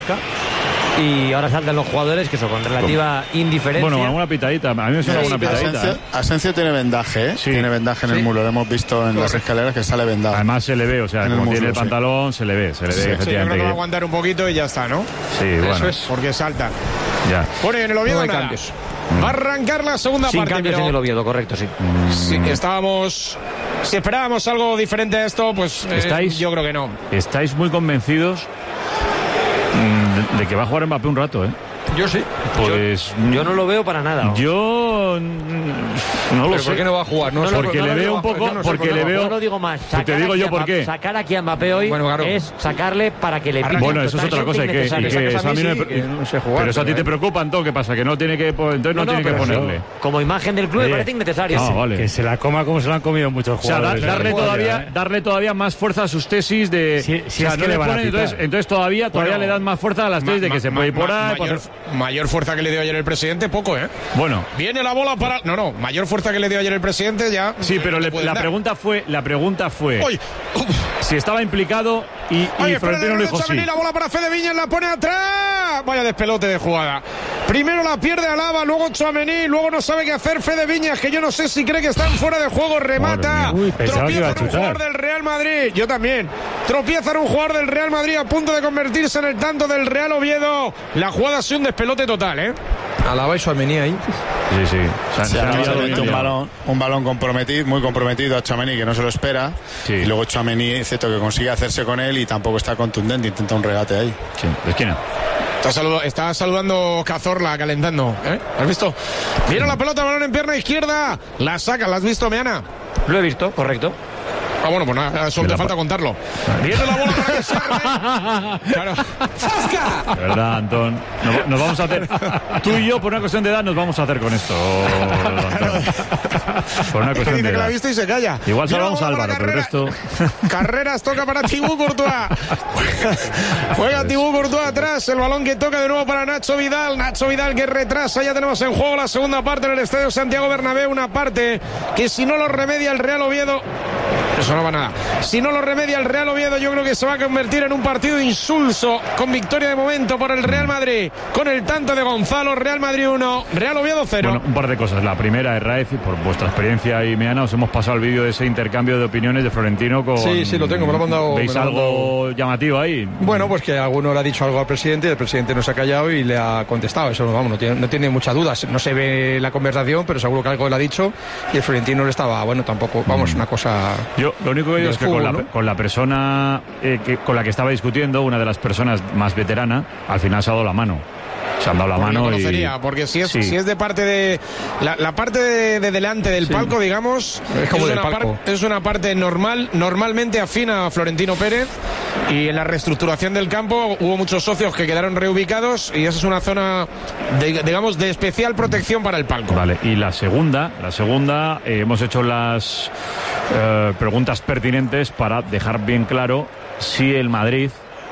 y ahora saltan los jugadores que son con relativa indiferencia. Bueno, alguna pitadita, a mí me suena alguna pitadita. Asensio tiene vendaje, Sí. tiene vendaje en el muro, lo hemos visto en las escaleras que sale vendaje. Además se le ve, o sea, como muslo, tiene el pantalón, se le ve, efectivamente. Sí, yo creo que va a aguantar un poquito y ya está, ¿no? Sí, bueno. Eso es, porque salta. Ya. Bueno, y en el Oviedo No hay nada. cambios. Va a arrancar la segunda Sin parte. cambios pero en el Oviedo, correcto, sí. si esperábamos algo diferente a esto, pues yo creo que no. ¿Estáis muy convencidos de que va a jugar Mbappé un rato, Yo sí. Pues yo no lo veo para nada. Yo no lo sé. ¿Por qué no va a jugar? No, porque le veo un poco, porque le veo. Yo no digo más. Te digo yo por qué. Sacar aquí a Mbappé hoy es sacarle para que le pille. Bueno, eso es otra cosa. Pero eso a ti te preocupa, entonces, ¿qué pasa? Que no tiene que, entonces no tiene que ponerle. Como imagen del club me parece innecesario. Vale. Que se la coma como se la han comido muchos jugadores. O sea, darle todavía más fuerza a sus tesis de. Si es que le van a pitar. Entonces todavía le dan más fuerza a las tesis de que se puede ir por ahí. Mayor fuerza que le dio ayer el presidente, poco, Bueno. Viene la bola para. No, mayor fuerza que le dio ayer el presidente ya. Sí, pero la pregunta fue. ¡Uy! Si estaba implicado y Florentino le dijo sí. La bola para Fede Viñas, la pone atrás. Vaya despelote de jugada. Primero la pierde Alaba, luego Tchouaméni, luego no sabe qué hacer Fede Viñas, que yo no sé si cree que están fuera de juego, remata. Tropieza en un jugador del Real Madrid. Yo también. Tropieza en un jugador del Real Madrid a punto de convertirse en el tanto del Real Oviedo. La jugada ha sido un despelote total, Alaba y Tchouaméni ahí. Sí. Un balón comprometido, muy comprometido a Tchouaméni, que no se lo espera. Sí. Y luego Tchouaméni, excepto que consigue hacerse con él y tampoco está contundente, intenta un regate ahí. Sí, de esquina. Está saludando Cazorla, calentando. ¿Has visto? Mira la pelota, balón en pierna izquierda. La saca, ¿la has visto, Meana? Lo he visto, correcto. Ah, bueno, pues nada, solo te falta contarlo. Viene la bola para que se Claro. De verdad, Antón. Nos vamos a hacer. Tú y yo, por una cuestión de edad, nos vamos a hacer con esto, Antón. Por una cuestión de que edad. la viste y se calla. Igual salvamos a Álvaro, pero el resto. Carreras toca para Thibaut Courtois. Juega Thibaut Courtois atrás. El balón que toca de nuevo para Nacho Vidal. Nacho Vidal que retrasa. Ya tenemos en juego la segunda parte en el Estadio Santiago Bernabéu. Una parte que si no lo remedia el Real Oviedo. Eso no va nada. Si no lo remedia el Real Oviedo, yo creo que se va a convertir en un partido insulso, con victoria de momento por el Real Madrid, con el tanto de Gonzalo. Real Madrid 1, Real Oviedo 0. Bueno, un par de cosas. La primera es, Raez, por vuestra experiencia y Meana, os hemos pasado el vídeo de ese intercambio de opiniones de Florentino con... Sí, lo tengo, me lo han mandado. ¿Veis algo llamativo ahí? Bueno, pues que alguno le ha dicho algo al presidente y el presidente no se ha callado y le ha contestado. Eso no tiene mucha duda. No se ve la conversación, pero seguro que algo le ha dicho y el Florentino le estaba, tampoco, una cosa... Yo lo único que digo es que con la persona con la que estaba discutiendo, una de las personas más veteranas, al final se ha dado la mano. Se han dado la mano y... Porque si es de parte de... La parte de delante del palco, digamos, es una parte normalmente afín a Florentino Pérez, y en la reestructuración del campo hubo muchos socios que quedaron reubicados y esa es una zona, de especial protección para el palco. Vale, y la segunda hemos hecho las preguntas pertinentes para dejar bien claro si el Madrid...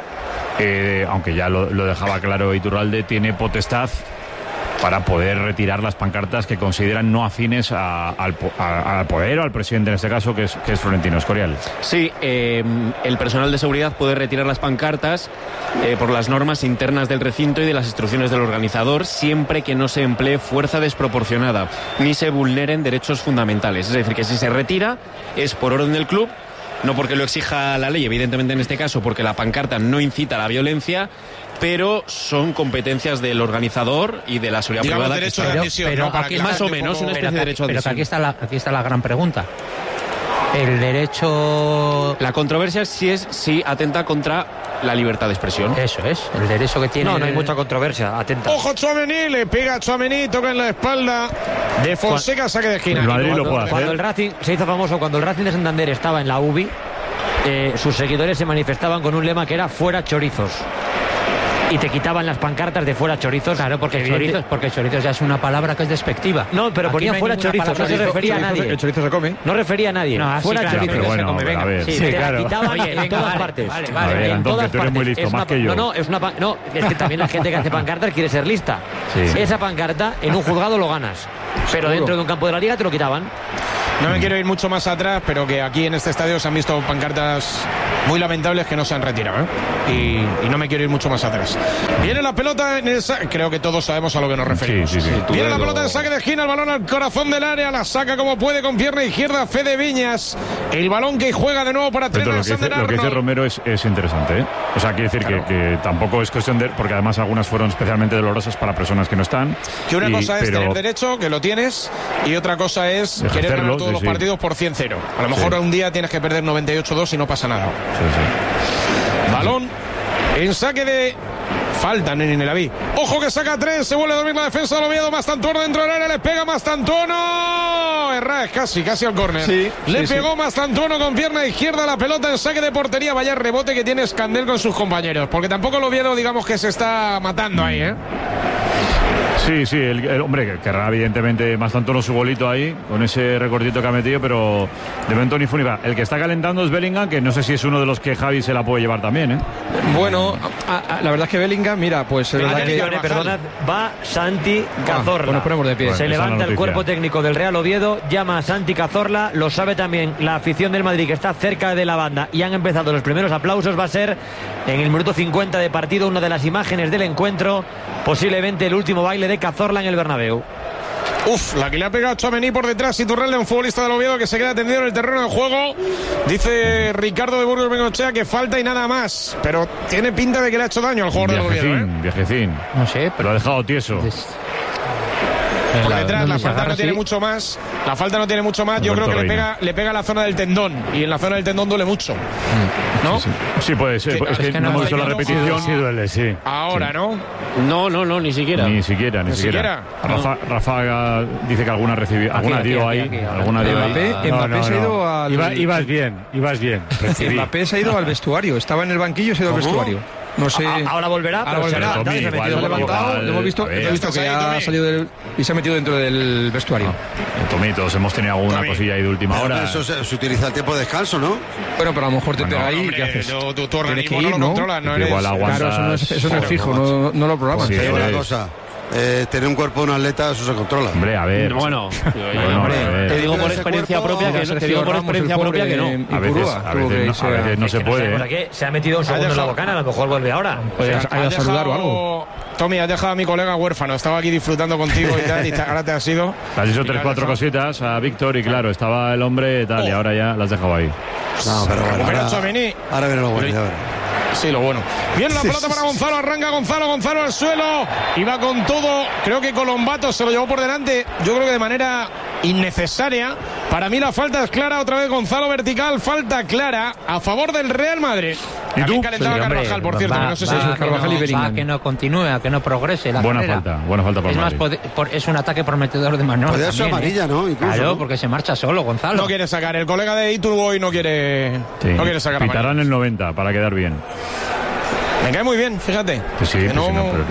aunque ya lo dejaba claro Iturralde, tiene potestad para poder retirar las pancartas que consideran no afines al poder o al presidente, en este caso, que es Florentino Escorial. Sí, el personal de seguridad puede retirar las pancartas por las normas internas del recinto y de las instrucciones del organizador, siempre que no se emplee fuerza desproporcionada ni se vulneren derechos fundamentales. Es decir, que si se retira es por orden del club, no porque lo exija la ley, evidentemente en este caso porque la pancarta no incita a la violencia, pero son competencias del organizador y de la seguridad privada. Derecho de admisión, pero aquí más o menos una especie de derecho de admisión. Pero aquí está la gran pregunta. El derecho... La controversia es si atenta contra la libertad de expresión. Eso es, el derecho que tiene... No hay mucha controversia, atenta. Ojo Tchouaméni, le pega a Tchouaméni, toca en la espalda de Fonseca, saque de esquina. El Madrid lo puede hacer. Cuando el Racing se hizo famoso, cuando el Racing de Santander estaba en la UBI, sus seguidores se manifestaban con un lema que era fuera chorizos. Y te quitaban las pancartas de fuera chorizos. Claro, porque chorizos ya es una palabra que es despectiva. No, pero ponía fuera chorizos, no se refería a nadie. El chorizo se come. No refería a nadie. No, fuera claro, chorizos. Pero bueno, se come, venga. a ver. Sí, te la quitaban en todas partes. Vale. A ver, Antón, que tú eres muy listo, más que yo. No, es que también la gente que hace pancartas quiere ser lista. Sí. Esa pancarta en un juzgado lo ganas, pero dentro de un campo de la liga te lo quitaban. No me quiero ir mucho más atrás, pero que aquí en este estadio se han visto pancartas muy lamentable es que no se han retirado, ¿eh? Y no me quiero ir mucho más atrás. Viene la pelota en el creo que todos sabemos a lo que nos referimos. Sí. Viene la pelota en saque de esquina, el balón al corazón del área, la saca como puede con pierna izquierda Fede Viñas. El balón que juega de nuevo para Trent Alexander-Arnold. Lo que dice Romero es interesante, ¿eh? O sea, quiere decir que tampoco es cuestión de... Porque además algunas fueron especialmente dolorosas para personas que no están. Que una cosa es tener derecho, que lo tienes, y otra cosa es querer ganar todos los partidos por 100-0. A lo mejor un día tienes que perder 98-2 y no pasa nada. Balón en saque de... Falta en el Aví. Ojo que saca 3, se vuelve a dormir la defensa del Oviedo. Mastantuono dentro del área, le pega Mastantuono. Herrás, casi al córner. Le pegó Mastantuono con pierna izquierda, la pelota en saque de portería. Vaya rebote que tiene Escandel con sus compañeros, porque tampoco el Oviedo, digamos que se está matando ahí, ¿eh? Sí, el hombre querrá evidentemente Mastantuono su golito ahí, con ese recortito que ha metido, pero de momento ni fu ni fa. El que está calentando es Bellingham, que no sé si es uno de los que Javi se la puede llevar también, ¿eh? Bueno, la verdad es que Bellingham, mira, pues... Perdonad, va Santi Cazorla. Nos ponemos de pie. Se levanta el cuerpo técnico del Real Oviedo, llama a Santi Cazorla, lo sabe también la afición del Madrid, que está cerca de la banda, y han empezado los primeros aplausos. Va a ser en el minuto 50 de partido una de las imágenes del encuentro, posiblemente el último baile de Cazorla en el Bernabéu. La que le ha pegado Tchouaméni por detrás, Iturralde, un futbolista del Oviedo que se queda tendido en el terreno de juego. Dice Ricardo de Burgos Bengochea que falta y nada más, pero tiene pinta de que le ha hecho daño al jugador del Oviedo, ¿eh? Viajecín. No sé, pero lo ha dejado tieso. Por detrás la falta no tiene mucho más. La falta no tiene mucho más. Yo creo que le pega la zona del tendón, y en la zona del tendón duele mucho, ¿no? Sí, puede ser. Es que no hemos visto la repetición. Sí duele, sí. Ahora, ¿no? No, ni siquiera. Ni siquiera. Rafa dice que alguna recibió, alguna dio ahí. Mbappé se ha ido al... Ibas bien. Mbappé se ha ido al vestuario. Estaba en el banquillo y se ha ido al vestuario. No sé. Ahora volverá. Hemos visto que ha salido y se ha metido dentro del vestuario. Tommy, todos hemos tenido alguna cosilla ahí de última hora. Eso se utiliza el tiempo de descanso, ¿no? Bueno, pero a lo mejor te pega ahí. ¿Qué haces? Tu organismo no lo controlas, no eres... Claro, eso no es fijo, no lo programas. Sí, una cosa. Tener un cuerpo de un atleta, eso se controla. Hombre, a ver. Bueno, te digo por experiencia propia que no. A veces no se puede. ¿Por qué? Se ha metido un segundo en la bocana, a lo mejor vuelve ahora. ¿A saludar o algo? Tommy, has dejado a mi colega huérfano. Estaba aquí disfrutando contigo y tal, y ahora te has ido. Le has dicho 3-4 cositas a Víctor y claro, estaba el hombre tal, y ahora ya las has dejado ahí. No, pero bueno. Ahora viene lo bueno, ya verás. Sí, lo bueno. Viene la pelota para Gonzalo, arranca Gonzalo al suelo, y va con todo. Creo que Colombato se lo llevó por delante, yo creo que de manera innecesaria. Para mí la falta es clara, otra vez Gonzalo vertical, falta clara a favor del Real Madrid. ¿Y tú? Calentaba Carvajal, por cierto, no sé si es Carvajal y Bellingham. Que no continúe, que no progrese la carrera. Buena falta por Madrid. Es un ataque prometedor de Manolo. Podría ser amarilla, ¿no? Incluso, claro, porque se marcha solo, Gonzalo. No quiere sacar, el colega de Iturboy no quiere sacar. Pitarán el 90 para quedar bien. Me cae muy bien, fíjate. Sí, pero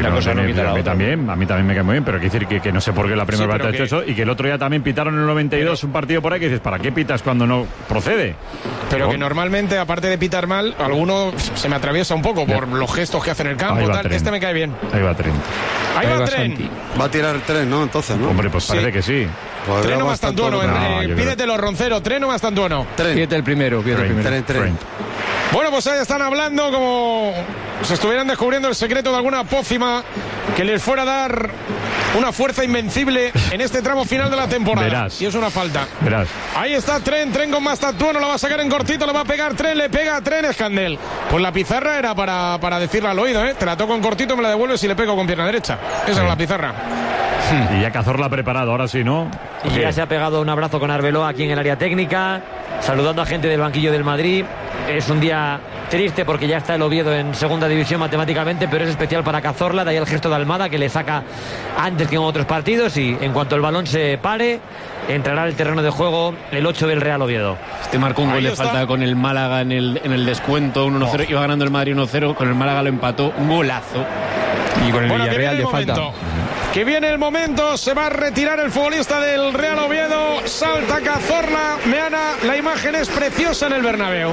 a mí también me cae muy bien, pero hay que decir que no sé por qué la primera parte ha hecho eso, y que el otro día también pitaron en el 92 un partido por ahí que dices, ¿para qué pitas cuando no procede? Pero que normalmente, aparte de pitar mal, alguno se me atraviesa un poco por los gestos que hace en el campo. Este me cae bien. Ahí va Trent. Ahí va Trent. Va a tirar el tren, ¿no? Entonces, ¿no? Hombre, pues parece que sí. Treno Mastantuono, pídetelo, Roncero. Treno Mastantuono. Pídete el primero. Trent. Bueno, pues ahí están hablando como si estuvieran descubriendo el secreto de alguna pócima que les fuera a dar una fuerza invencible en este tramo final de la temporada. Verás. Y es una falta. Verás. Ahí está Trent con Mastantuono, la va a sacar en cortito, le va a pegar Trent, le pega a Trent Escandel. Pues la pizarra era para decirle al oído, te la toco en cortito, me la devuelves y le pego con pierna derecha. Esa es la pizarra. Y ya Cazorla ha preparado, ahora sí, ¿no? Y ya se ha pegado un abrazo con Arbeloa aquí en el área técnica, saludando a gente del banquillo del Madrid. Es un día triste porque ya está el Oviedo en segunda división matemáticamente, pero es especial para Cazorla, de ahí el gesto de Almada que le saca antes que en otros partidos, y en cuanto el balón se pare entrará al terreno de juego el 8 del Real Oviedo. Marcó un gol de falta con el Málaga en el descuento, 1-0, iba ganando el Madrid 1-0, con el Málaga lo empató, un golazo. Y con el Villarreal de falta. Que viene el momento, se va a retirar el futbolista del Real Oviedo, salta Cazorla, Meana, la imagen es preciosa en el Bernabéu.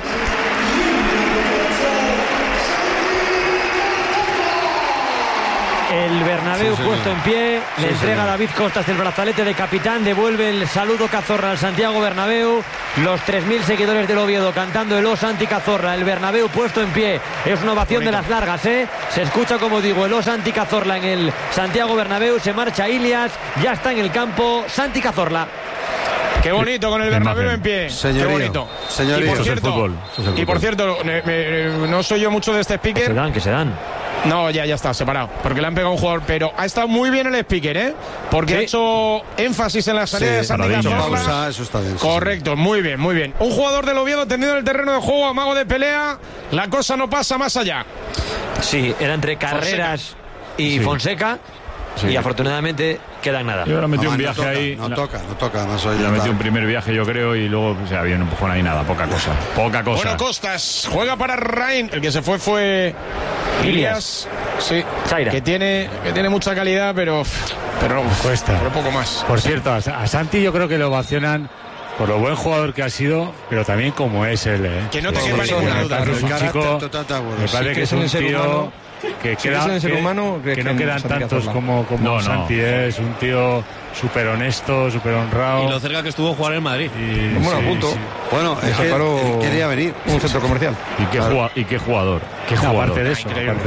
el Bernabéu puesto en pie, le entrega a David Costas el brazalete de capitán, devuelve el saludo Cazorla al Santiago Bernabéu, los 3.000 seguidores del Oviedo cantando el Santi Cazorla, el Bernabéu puesto en pie, es una ovación de las largas, se escucha, como digo, el Santi Cazorla en el Santiago Bernabéu, se marcha Ilias, ya está en el campo Santi Cazorla. Qué bonito con el Bernabéu en pie. Señorío, qué bonito. señorío. Y por cierto, no soy yo mucho de este speaker. Que se dan. No, ya está, separado. Porque le han pegado a un jugador. Pero ha estado muy bien el speaker, Porque ha hecho énfasis en la salida de Santi Cazorla. Eso está bien. Correcto, muy bien, muy bien. Un jugador del Oviedo tendido en el terreno de juego, amago de pelea. La cosa no pasa más allá. Sí, era entre Carreras y Fonseca. Sí. Y afortunadamente queda en nada. Yo ahora metí un viaje ahí. No toca. Más hoy ya metí un primer viaje, yo creo, y luego había un empujón ahí, nada, poca cosa. Bueno, Costas juega para Rain. El que se fue Ilias. Sí, Chaira. Que tiene mucha calidad, pero cuesta. Pero poco más. Por cierto, a Santi yo creo que lo ovacionan por lo buen jugador que ha sido, pero también como es él. Que no te quepa ninguna duda. Es un chico, me parece que es un tío que no quedan tantos como Santi. Es un tío súper honesto, súper honrado. Y lo cerca que estuvo jugar en Madrid. Bueno, a punto. Bueno, es que él quería venir. Un centro comercial. ¿Y qué jugador? Aparte de eso. Qué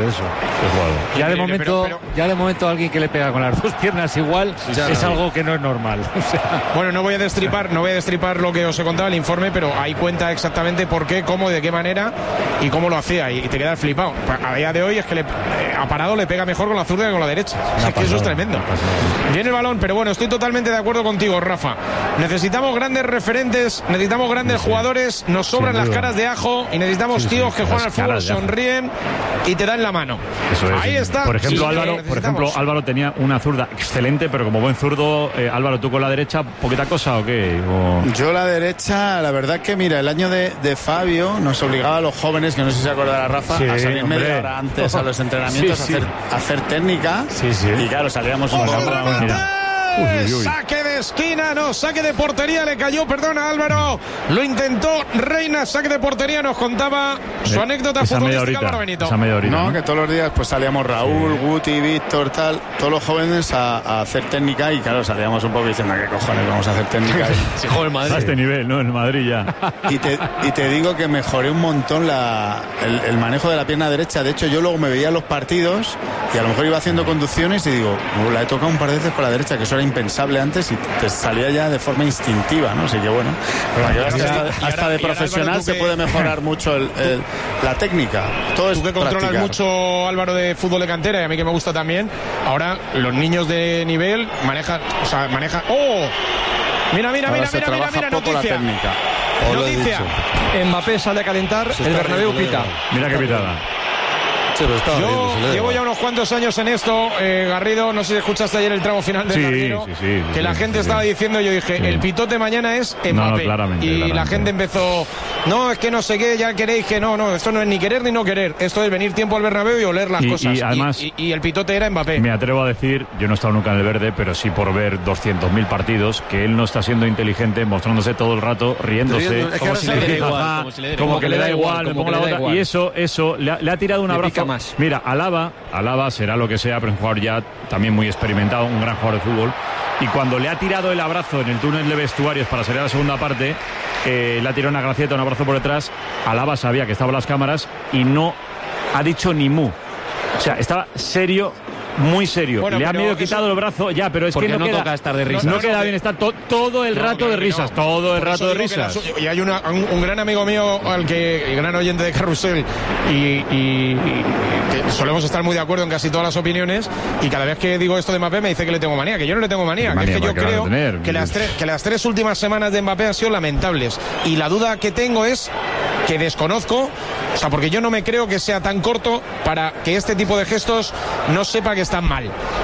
jugador. Ya de momento alguien que le pega con las dos piernas igual es algo que no es normal. Bueno, no voy a destripar lo que os he contado, el informe, pero ahí cuenta exactamente por qué, cómo, de qué manera y cómo lo hacía. Y te quedas flipado. A día de hoy es que a parado le pega mejor con la zurda que con la derecha. Es que eso es tremendo. Viene el balón, pero bueno, estoy totalmente de acuerdo contigo, Rafa. Necesitamos grandes referentes, necesitamos grandes jugadores, nos sobran las caras de ajo y necesitamos tíos que juegan al fútbol, sonríen y te dan la mano. Eso es. Ahí está. Por ejemplo, Álvaro tenía una zurda excelente, pero como buen zurdo, Álvaro, ¿tú con la derecha poquita cosa o qué? Yo la derecha, la verdad es que mira, el año de Fabio nos obligaba a los jóvenes, que no sé si se acordará Rafa, a salir media hora antes a los entrenamientos, a hacer técnica. Y claro, salíamos un poco. Saque de esquina, saque de portería, le cayó, perdona Álvaro, lo intentó Reina, saque de portería, nos contaba su anécdota futbolística Álvaro Benito. No, que todos los días pues salíamos Raúl, Guti, Víctor, todos los jóvenes a hacer técnica y claro, salíamos un poco diciendo ¿qué cojones vamos a hacer técnica? Si juega el Madrid. A este nivel, ¿no? En Madrid ya. Y te digo que mejoré un montón el manejo de la pierna derecha. De hecho, yo luego me veía los partidos y a lo mejor iba haciendo conducciones y digo, la he tocado un par de veces con la derecha, que eso era impensable antes y te salía ya de forma instintiva, ¿no? Así que bueno, hasta de profesional se puede mejorar mucho la técnica. Todo tú que controlas mucho, Álvaro, de fútbol de cantera y a mí que me gusta también. Ahora los niños de nivel manejan. ¡Oh! Mira, noticia. Noticia. Mbappé sale a calentar, el Bernabéu pita. Mira qué pitada. Yo llevo ya unos cuantos años en esto, Garrido, no sé si escuchaste ayer el tramo final del partido, que la gente estaba diciendo, yo dije, el pitote mañana es Mbappé, claramente. La gente empezó, no, es que no sé qué, ya queréis que no, esto no es ni querer ni no querer, esto es venir tiempo al Bernabéu y oler las cosas, y además, y el pitote era Mbappé. Me atrevo a decir, yo no he estado nunca en el verde, pero sí por ver 200.000 partidos, que él no está siendo inteligente, mostrándose todo el rato, riéndose, como que le da igual, me pongo la bota, y eso le ha tirado un abrazo. Mira, Alaba será lo que sea, pero es un jugador ya también muy experimentado, un gran jugador de fútbol. Y cuando le ha tirado el abrazo en el túnel de vestuarios para salir a la segunda parte, le ha tirado una gracieta, un abrazo por detrás. Alaba sabía que estaban las cámaras y no ha dicho ni mu. O sea, estaba serio, muy serio. Bueno, le ha medio quitado el brazo, ya, pero es que no queda, toca estar de risas. No queda bien, está todo el rato de risas, todo el rato de risas. Y hay un gran amigo mío, el gran oyente de Carrusel, y que solemos estar muy de acuerdo en casi todas las opiniones, y cada vez que digo esto de Mbappé me dice que le tengo manía, que yo no le tengo manía, que es que yo creo que las tres últimas semanas de Mbappé han sido lamentables, y la duda que tengo es que desconozco, o sea, porque yo no me creo que sea tan corto para que este tipo de gestos no sepa que están mal.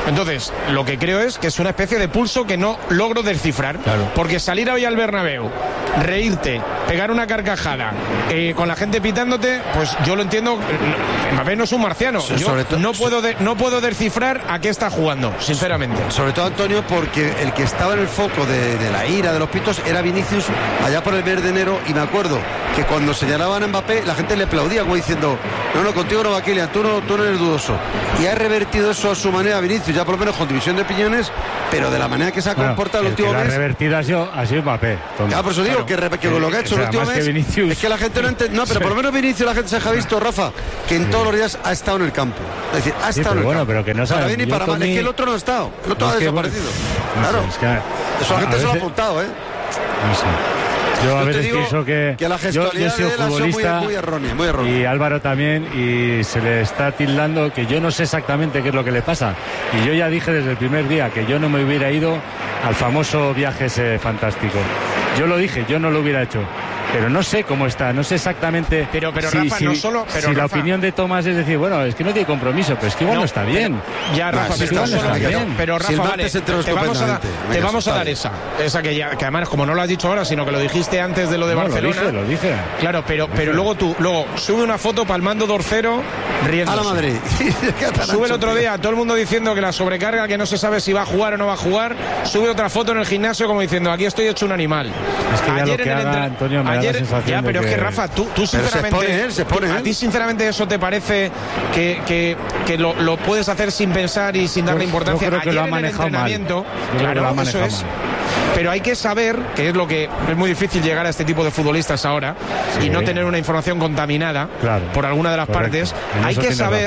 Entonces, lo que creo es que es una especie de pulso que no logro descifrar. Claro. Porque salir hoy al Bernabéu, reírte, pegar una carcajada, con la gente pitándote, pues yo lo entiendo. Mbappé no es un marciano. Yo no puedo descifrar a qué está jugando, sinceramente. Sobre todo, Antonio, porque el que estaba en el foco de la ira, de los pitos, era Vinicius allá por el mes de enero, y me acuerdo que cuando señalaban a Mbappé, la gente le aplaudía como diciendo, no, contigo no va, Kylian, tú no eres dudoso. Y ha revertido eso a su manera Vinicius, ya por lo menos con división de opiniones, pero de la manera que se ha comportado el último mes. La revertida ha sido Mbappé. Claro, por eso digo que lo que ha hecho el último mes es que la gente no entiende. No, pero por lo menos Vinicius, la gente se ha visto, Rafa, que en todos los días ha estado en el campo. Es decir, ha estado en el campo. Pero que no para bien y para mal. Es que el otro no ha estado. El otro ha desaparecido. Claro. Eso la gente se lo ha apuntado, ¿eh? No sé. Yo a veces pienso que la gestualidad yo he sido futbolista muy errónea. Y Álvaro también, y se le está tildando que yo no sé exactamente qué es lo que le pasa. Y yo ya dije desde el primer día que yo no me hubiera ido al famoso viaje ese fantástico. Yo lo dije, yo no lo hubiera hecho. Pero no sé cómo está, no sé exactamente. Pero Rafa, no solo. Pero si Rafa, la opinión de Tomás es decir, bueno, es que no tiene compromiso, pero es que igual no está bien. Ya, Rafa, pero Rafa, vale, te vamos a dar esa que además, como no lo has dicho ahora, sino que lo dijiste antes de lo de Barcelona. Lo dije. Claro, pero luego sube una foto palmando Dorcero riéndose. A la Madrid. Sube el otro día todo el mundo diciendo que la sobrecarga, que no se sabe si va a jugar o no va a jugar. Sube otra foto en el gimnasio como diciendo, aquí estoy hecho un animal. Es que ya lo que haga Antonio me da la sensación ya, pero es que Rafa, tú sinceramente, se pone él. ¿A ti sinceramente eso te parece que lo puedes hacer sin pensar y sin darle importancia? Yo creo que ayer lo ha manejado mal. Claro, eso es. Pero hay que saber, que es lo que es muy difícil llegar a este tipo de futbolistas ahora, y no tener una información contaminada por alguna de las partes. Hay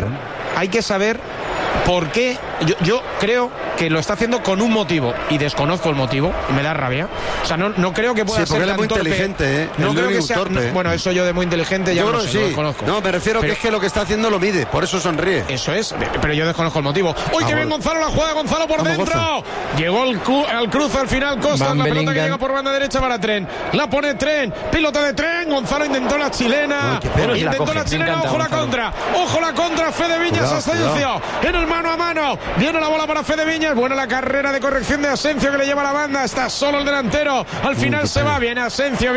que saber por qué. Yo creo que lo está haciendo con un motivo y desconozco el motivo y me da rabia. O sea, no creo que pueda ser tan muy torpe. Inteligente, ¿eh? No creo que sea torpe. Bueno, eso yo de muy inteligente ya no sé, lo desconozco. No, me refiero que es que lo que está haciendo lo mide, por eso sonríe. Eso es, pero yo desconozco el motivo. ¡Uy, que bien Gonzalo! La juega Gonzalo por dentro. Goza. Llegó al cruce al final Costa, la pelota que llega por banda derecha para Tren. La pone Tren, piloto de Tren. Gonzalo intentó la chilena. Ojo la contra. Ojo la contra. Fede Viñas, Asensio. En el mano a mano. Viene la bola para Fede Viñas. Buena la carrera de corrección de Asensio que le lleva a la banda. Está solo el delantero. Al final se va. Viene Asensio.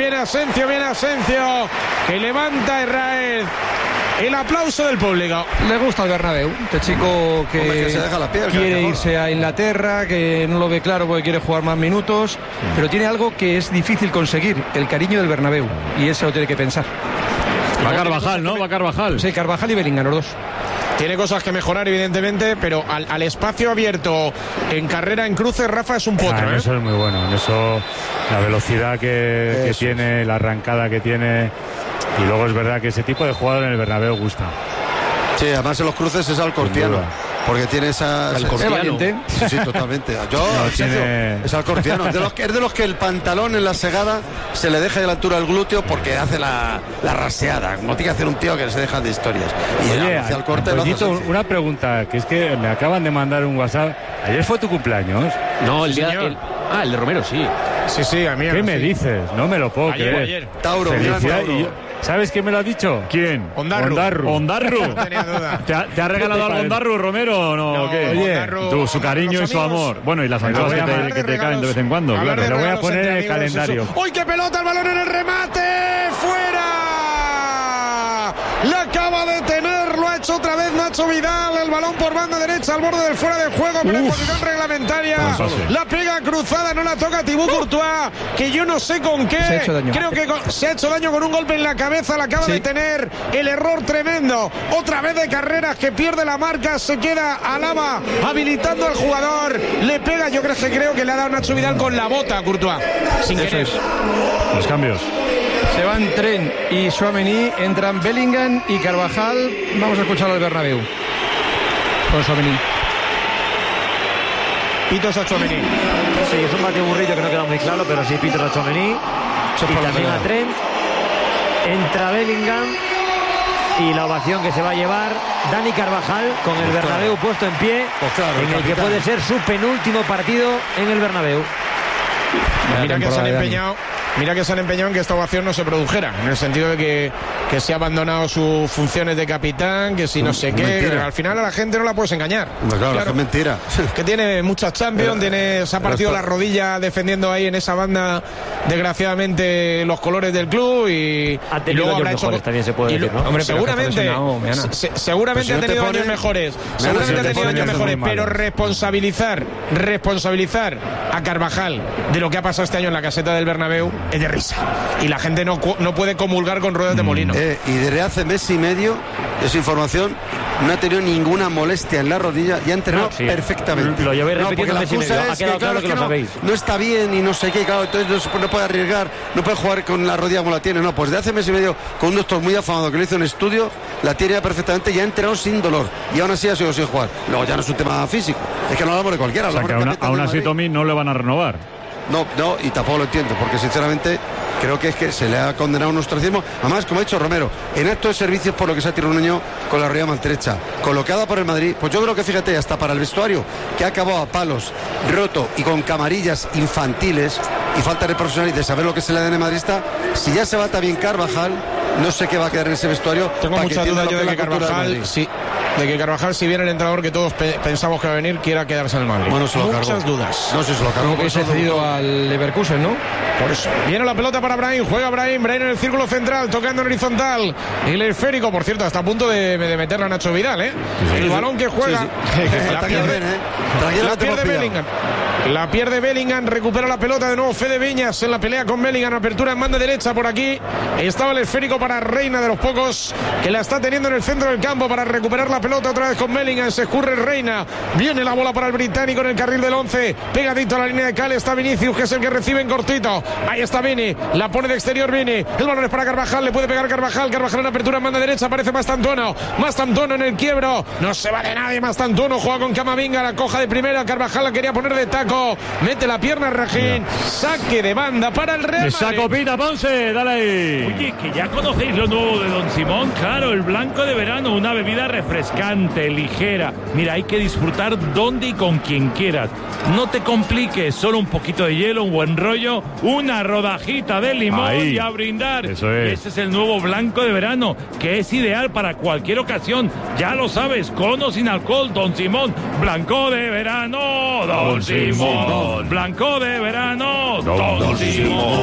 Que levanta Israel. El aplauso del público. Le gusta el Bernabéu. Este chico que se deja la piel, quiere irse a Inglaterra, que no lo ve claro porque quiere jugar más minutos, pero tiene algo que es difícil conseguir, el cariño del Bernabéu. Y eso lo tiene que pensar. Va Carvajal, ¿no? Va Carvajal. Sí, Carvajal y Bellingham, los dos. Tiene cosas que mejorar, evidentemente, pero al espacio abierto en carrera, en cruce, Rafa es un potro. Eso es muy bueno. En eso, la velocidad que tiene, la arrancada que tiene. Y luego es verdad que ese tipo de jugador en el Bernabéu gusta. Sí, además en los cruces es Alcortiano. Porque tiene esa... valiente. Sí, totalmente. Es Alcortiano. Es de los que el pantalón en la segada se le deja de la altura del glúteo porque hace la raseada. Como tiene que hacer un tío que se deja de historias. Y oye, una pregunta, que es que me acaban de mandar un WhatsApp. ¿Ayer fue tu cumpleaños? No, el día... el de Romero, sí. Sí, a mí. ¿Qué me dices? No me lo puedo creer. Ayer. Tauro, ¿Sabes quién me lo ha dicho? ¿Quién? Ondarru. No tenía duda. ¿Te ha regalado algo Ondarru, Romero, o no? No, ¿qué? Oye, su cariño y su amor. Bueno, y las anchoas que te caen de vez en cuando, claro. Lo voy a poner en el calendario. ¡Uy, qué pelota! El balón en el remate. ¡Fuera! La acaba de tener, lo ha hecho otra vez Nacho Vidal. El balón por banda derecha al borde del fuera de juego, pero en posición reglamentaria. La pega cruzada, no la toca Thibaut Courtois, que yo no sé con qué. Creo que se ha hecho daño con un golpe en la cabeza. La acaba de tener. El error tremendo. Otra vez de Carreras que pierde la marca. Se queda Alaba habilitando al jugador. Le pega, yo creo que le ha dado Nacho Vidal con la bota a Courtois. Sin querer. Los cambios. Se van Tren y Tchouaméni, entran Bellingham y Carvajal. Vamos a escuchar al Bernabéu con Tchouaméni. Pitos a Tchouaméni. Sí, es un batiburrillo que no queda muy claro, pero sí, pitos a Tchouaméni. Y también a Trent. Entra Bellingham. Y la ovación que se va a llevar Dani Carvajal con el Bernabéu puesto en pie, en el que puede ser su penúltimo partido en el Bernabéu. Mira que se han empeñado. mira que se han empeñado en que esta ovación no se produjera, en el sentido de que se ha abandonado sus funciones de capitán, que si no sé qué. Mentira. Al final a la gente no la puedes engañar. Claro, es mentira. Que tiene muchas Champions, se ha partido la rodilla defendiendo ahí en esa banda, desgraciadamente, los colores del club y luego habrá hecho también se puede decir, ¿no? Hombre, seguramente Pues ha tenido años mejores, pero responsabilizar a Carvajal de lo que ha pasado este año en la caseta del Bernabéu es de risa, y la gente no puede comulgar con ruedas de molino. Y desde hace mes y medio, esa información, no ha tenido ninguna molestia en la rodilla y ha entrenado perfectamente. Lo llevé repitiendo mes y medio. Ha quedado claro que lo sabéis. No está bien y no sé qué, claro, entonces no puede arriesgar, no puede jugar con la rodilla como la tiene. No, pues de hace mes y medio, con un doctor muy afamado que le hizo un estudio, la tiene ya perfectamente y ha entrenado sin dolor. Y aún así ha sido sin jugar. Luego ya no es un tema físico, es que no hablamos de cualquiera. O sea, que aún así, Tommy, no le van a renovar. No, y tampoco lo entiendo, porque sinceramente creo que es que se le ha condenado un ostracismo. Además, como ha dicho Romero, en acto de servicios por lo que se ha tirado un año con la rodilla maltrecha, colocada por el Madrid, pues yo creo que, fíjate, hasta para el vestuario, que ha acabado a palos, roto y con camarillas infantiles, y falta de profesional y de saber lo que es el ADN madridista. Si ya se va también Carvajal, no sé qué va a quedar en ese vestuario. Tengo muchas dudas yo de que Carvajal, si viene el entrenador que todos pensamos que va a venir, quiera quedarse en el Madrid. Bueno, se lo muchas cargó. dudas. No sé si se lo cargó. Creo que se ha cedido al Leverkusen, ¿no? Por eso. Viene la pelota para Brahim, juega Brahim en el círculo central, tocando en horizontal. El esférico, por cierto, hasta a punto de meterla a Nacho Vidal, ¿eh? Sí, el balón que juega. La pierde Bellingham. La pierde Bellingham, recupera la pelota de nuevo Fede Viñas en la pelea con Bellingham, apertura en banda derecha por aquí. Estaba el esférico para Reina, de los pocos que la está teniendo en el centro del campo para recuperar la pelota otra vez con Bellingham. Se escurre Reina, viene la bola para el británico en el carril del 11, pegadito a la línea de cal está Vinicius, que es el que recibe en cortito. Ahí está Vini, la pone de exterior Vini, el balón es para Carvajal, le puede pegar Carvajal en apertura en banda derecha, aparece Mastantuono en el quiebro, no se va de nadie Mastantuono, juega con Camavinga, la coja de primera, Carvajal la quería poner de taco, mete la pierna Rajín, saque de banda para el Real Madrid. Esa copita, Ponce, dale ahí. Oye, que ya conocéis lo nuevo de Don Simón, claro, el blanco de verano, una bebida refrescante, ligera. Mira, hay que disfrutar donde y con quien quieras. No te compliques, solo un poquito de hielo, un buen rollo, una rodajita de limón ahí, y a brindar. Eso es. Ese es el nuevo blanco de verano, que es ideal para cualquier ocasión. Ya lo sabes, con o sin alcohol, Don Simón. Blanco de verano, Don Simón. Blanco de verano, Don Simón.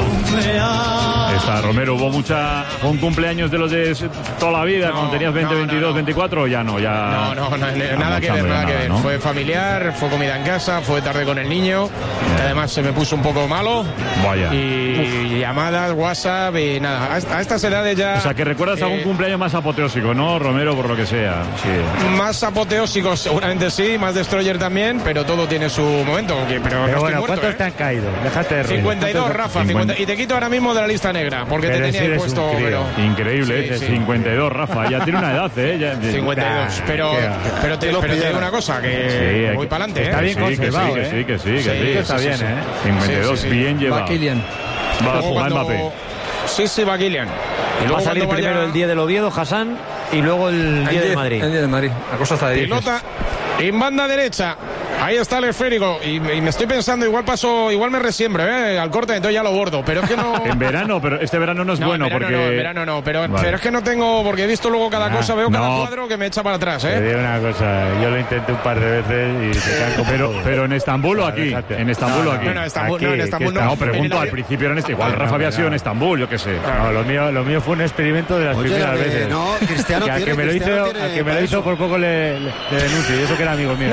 Está Romero, fue un cumpleaños de los de toda la vida, cuando tenías 20, 22, 24, ya no, ya... No, nada que ver. ¿No? Fue familiar, fue comida en casa, fue tarde con el niño, que además se me puso un poco malo. Vaya. Y llamadas, WhatsApp y nada, a estas edades ya... O sea, que recuerdas algún cumpleaños más apoteósico, ¿no, Romero, por lo que sea? Sí. Más apoteósico seguramente sí, más destroyer también, pero todo tiene su momento. Pero no bueno, muerto, ¿cuántos te han caído? Déjate de 52, Rafa, 50, y te quito ahora mismo de la lista negra, porque te tenía ahí puesto... Increíble, 52, Rafa, ya tiene una edad, ¿eh? 52, pero te digo una cosa, que voy para adelante, está bien conservado, que sí, está bien, 52, bien llevado. Va Kylian. Va a jugar Mbappé. Sí, va Kylian. Y va a salir primero el día del Oviedo, Hassan, y luego el día de Madrid. El día de Madrid, la cosa está de pelota en banda derecha. Ahí está el esférico y me estoy pensando, igual me resiembro al corte, entonces ya lo bordo, pero es que no... En verano, pero este verano no es bueno, porque... No, en verano no, pero es que no tengo, porque he visto luego cada cosa, veo cada cuadro que me echa para atrás, Te digo una cosa, yo lo intenté un par de veces y te canto pero en Estambul o aquí, en Estambul o aquí. No, en Estambul no. No, pregunto, al principio era igual Rafa había sido en Estambul, yo qué sé. No, lo mío fue un experimento de las primeras veces. No, Cristiano que al que me lo hizo por poco le denuncio, y eso que era amigo mío.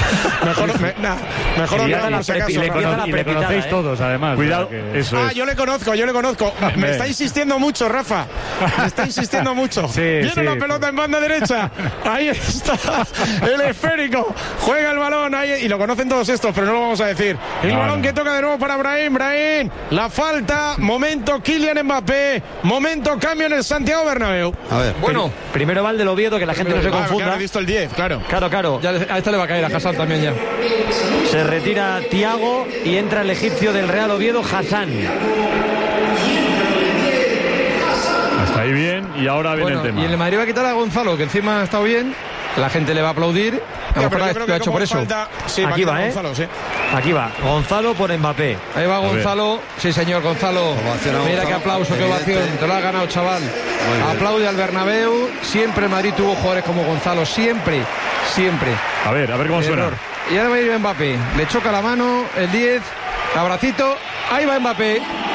Mejor y le conocéis todos, además. Cuidado, eso es. Yo le conozco. Me está insistiendo mucho, Rafa. Me está insistiendo mucho. Viene la pelota en banda derecha. Ahí está el esférico. Juega el balón ahí. Y lo conocen todos estos, pero no lo vamos a decir. El balón que toca de nuevo para Brahim. La falta. Momento Kylian Mbappé. Momento cambio en el Santiago Bernabéu. A ver. Bueno, primero va el del Oviedo, que la gente no se confunda. Claro, he visto el 10, claro. Claro. Ya a esta le va a caer a Hassan también ya. Se retira Thiago y entra el egipcio del Real Oviedo, Hassan. Hasta ahí bien, y ahora viene el tema. Y el Madrid va a quitar a Gonzalo, que encima ha estado bien. La gente le va a aplaudir. A lo mejor lo ha hecho por eso. Sí, aquí va, Gonzalo, sí. Aquí va, Gonzalo por Mbappé. Ahí va Gonzalo. Sí, señor, Gonzalo. Mira qué aplauso, qué ovación. Te lo has ganado, chaval. Aplaude al Bernabéu. Siempre Madrid tuvo jugadores como Gonzalo. Siempre. A ver cómo suena. Y ahora va a ir Mbappé. Le choca la mano, el 10. Abracito. Ahí va Mbappé.